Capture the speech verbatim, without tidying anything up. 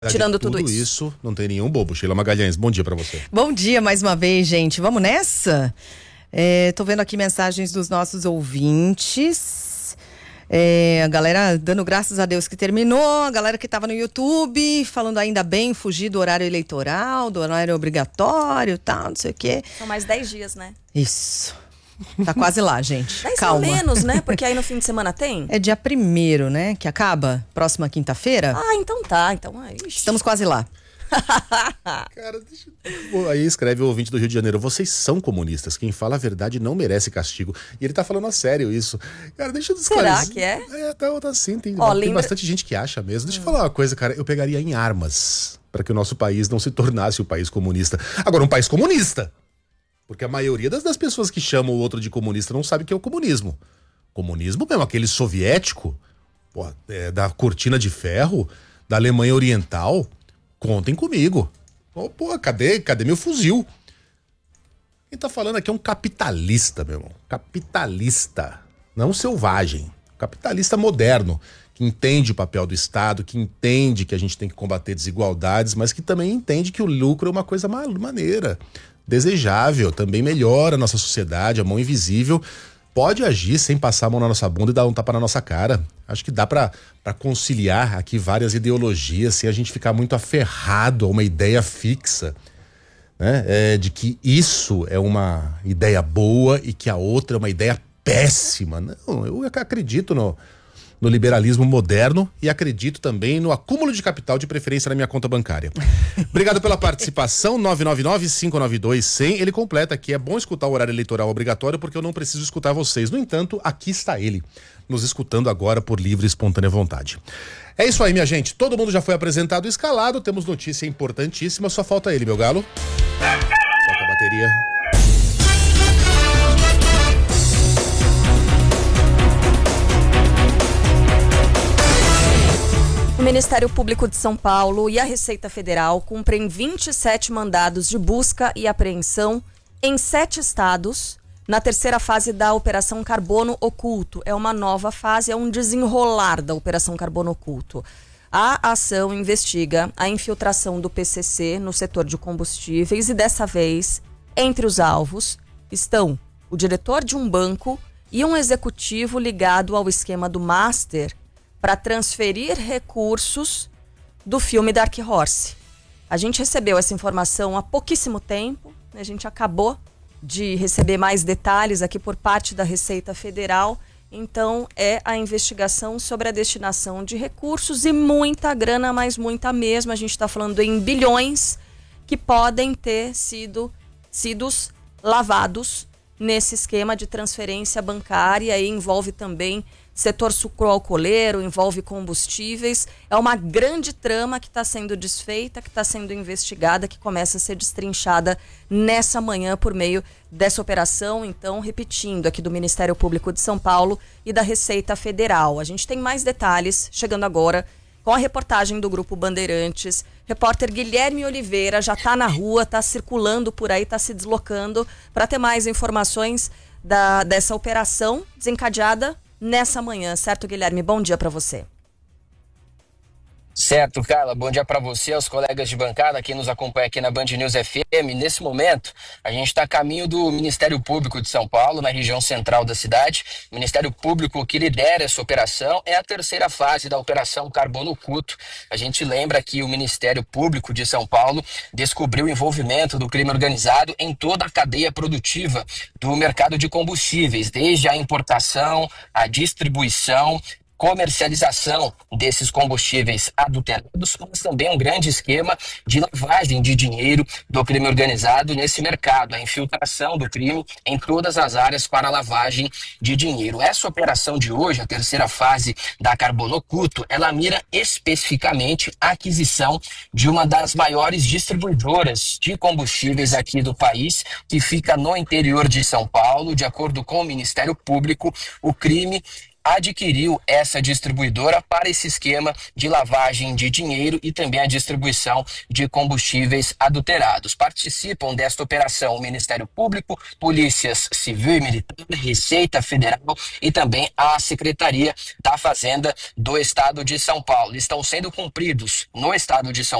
Tirando tudo, tudo isso. isso, não tem nenhum bobo. Sheila Magalhães, bom dia pra você. Bom dia mais uma vez, gente. Vamos nessa? É, tô vendo aqui mensagens dos nossos ouvintes. É, a galera dando graças a Deus que terminou. A galera que tava no YouTube falando ainda bem, fugir do horário eleitoral, do horário obrigatório, tal, não sei o quê. São mais dez dias, né? Isso. Tá quase lá, gente. dez Calma. ou menos, né? Porque aí no fim de semana tem. É dia primeiro, né? Que acaba, próxima quinta-feira. Ah, então tá. Então, aí, Estamos quase lá. Cara, deixa eu... Aí escreve o ouvinte do Rio de Janeiro: vocês são comunistas, quem fala a verdade não merece castigo. E ele tá falando a sério isso. Cara, deixa eu esclarecer. Será que é? É, tá, tá assim, tem, Ó, tem lembra... bastante gente que acha mesmo. Deixa eu falar uma coisa, cara, eu pegaria em armas para que o nosso país não se tornasse um país comunista. Agora, um país comunista, porque a maioria das, das pessoas que chamam o outro de comunista não sabe o que é o comunismo. Comunismo mesmo, aquele soviético, pô, é, da cortina de ferro, da Alemanha Oriental. Contem comigo. Oh, pô, cadê, cadê meu fuzil? Quem tá falando aqui é um capitalista, meu irmão. Capitalista, não selvagem. Capitalista moderno, que entende o papel do Estado, que entende que a gente tem que combater desigualdades, mas que também entende que o lucro é uma coisa maneira, desejável, também melhora a nossa sociedade, a mão invisível pode agir sem passar a mão na nossa bunda e dar um tapa na nossa cara. Acho que dá pra, pra conciliar aqui várias ideologias sem a gente ficar muito aferrado a uma ideia fixa, né? É, de que isso é uma ideia boa e que a outra é uma ideia péssima. Não, eu acredito no, no liberalismo moderno e acredito também no acúmulo de capital, de preferência na minha conta bancária. Obrigado pela participação, nove nove nove, cinco nove dois, cem. Ele completa que é bom escutar o horário eleitoral obrigatório porque eu não preciso escutar vocês. No entanto, aqui está ele, nos escutando agora por livre e espontânea vontade. É isso aí, minha gente. Todo mundo já foi apresentado e escalado. Temos notícia importantíssima. Só falta ele, meu galo. Toca a bateria. O Ministério Público de São Paulo e a Receita Federal cumprem vinte e sete mandados de busca e apreensão em sete estados na terceira fase da Operação Carbono Oculto. É uma nova fase, é um desenrolar da Operação Carbono Oculto. A ação investiga a infiltração do P C C no setor de combustíveis e, dessa vez, entre os alvos estão o diretor de um banco e um executivo ligado ao esquema do Master para transferir recursos do filme Dark Horse. A gente recebeu essa informação há pouquíssimo tempo, né? A gente acabou de receber mais detalhes aqui por parte da Receita Federal. Então, é a investigação sobre a destinação de recursos e muita grana, mas muita mesmo. A gente está falando em bilhões que podem ter sido sidos lavados nesse esquema de transferência bancária e envolve também setor sucroalcooleiro, envolve combustíveis. É uma grande trama que está sendo desfeita, que está sendo investigada, que começa a ser destrinchada nessa manhã por meio dessa operação. Então, repetindo, aqui do Ministério Público de São Paulo e da Receita Federal. A gente tem mais detalhes chegando agora com a reportagem do Grupo Bandeirantes. Repórter Guilherme Oliveira já está na rua, está circulando por aí, está se deslocando para ter mais informações da, dessa operação desencadeada nessa manhã, certo, Guilherme? Bom dia para você. Certo, Carla. Bom dia para você, aos colegas de bancada, quem nos acompanha aqui na Band News F M. Nesse momento, a gente está a caminho do Ministério Público de São Paulo, na região central da cidade. O Ministério Público que lidera essa operação é a terceira fase da Operação Carbono Oculto. A gente lembra que o Ministério Público de São Paulo descobriu o envolvimento do crime organizado em toda a cadeia produtiva do mercado de combustíveis, desde a importação, a distribuição, comercialização desses combustíveis adulterados, mas também um grande esquema de lavagem de dinheiro do crime organizado nesse mercado, a infiltração do crime em todas as áreas para a lavagem de dinheiro. Essa operação de hoje, a terceira fase da Carbono Oculto, ela mira especificamente a aquisição de uma das maiores distribuidoras de combustíveis aqui do país, que fica no interior de São Paulo. De acordo com o Ministério Público, o crime adquiriu essa distribuidora para esse esquema de lavagem de dinheiro e também a distribuição de combustíveis adulterados. Participam desta operação o Ministério Público, Polícias Civil e Militar, Receita Federal e também a Secretaria da Fazenda do Estado de São Paulo. Estão sendo cumpridos no Estado de São